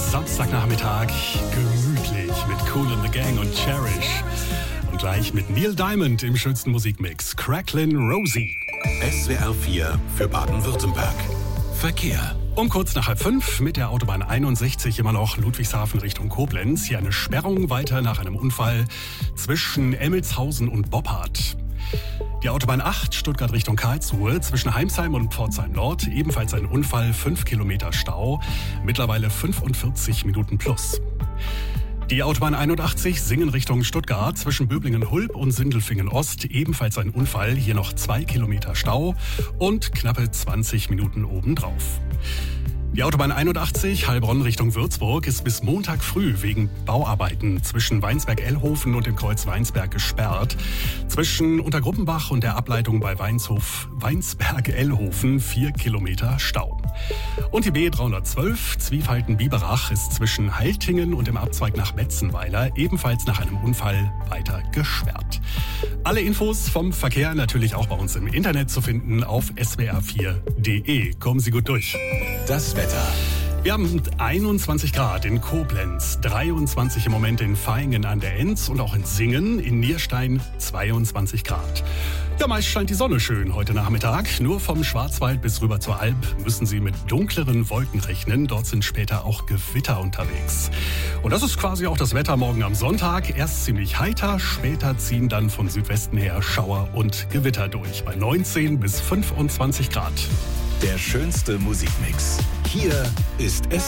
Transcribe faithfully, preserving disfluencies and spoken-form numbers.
Samstagnachmittag gemütlich mit Kool and the Gang und Cherish. Und gleich mit Neil Diamond im schönsten Musikmix. Cracklin' Rosie. S W R vier für Baden-Württemberg. Verkehr. Um kurz nach halb fünf mit der Autobahn einundsechzig immer noch Ludwigshafen Richtung Koblenz. Hier eine Sperrung weiter nach einem Unfall zwischen Emmelshausen und Boppard. Die Autobahn acht, Stuttgart Richtung Karlsruhe, zwischen Heimsheim und Pforzheim Nord, ebenfalls ein Unfall, fünf Kilometer Stau, mittlerweile fünfundvierzig Minuten plus. Die Autobahn einundachtzig, Singen Richtung Stuttgart, zwischen Böblingen-Hulb und Sindelfingen Ost, ebenfalls ein Unfall, hier noch zwei Kilometer Stau und knappe zwanzig Minuten obendrauf. Die Autobahn einundachtzig, Heilbronn Richtung Würzburg, ist bis Montag früh wegen Bauarbeiten zwischen Weinsberg-Ellhofen und dem Kreuz Weinsberg gesperrt. Zwischen Untergruppenbach und der Ableitung bei Weinshof Weinsberg-Ellhofen vier Kilometer Stau. Und die B dreihundertzwölf, Zwiefalten-Biberach, ist zwischen Heiltingen und dem Abzweig nach Metzenweiler ebenfalls nach einem Unfall weiter gesperrt. Alle Infos vom Verkehr natürlich auch bei uns im Internet zu finden auf s w r vier punkt d e. Kommen Sie gut durch. Das Wetter. Wir haben einundzwanzig Grad in Koblenz, dreiundzwanzig im Moment in Vaihingen an der Enz und auch in Singen, in Nierstein zweiundzwanzig Grad. Ja, meist scheint die Sonne schön heute Nachmittag. Nur vom Schwarzwald bis rüber zur Alp müssen Sie mit dunkleren Wolken rechnen. Dort sind später auch Gewitter unterwegs. Und das ist quasi auch das Wetter morgen am Sonntag. Erst ziemlich heiter, später ziehen dann von Südwesten her Schauer und Gewitter durch. Bei neunzehn bis fünfundzwanzig Grad. Der schönste Musikmix. Hier ist S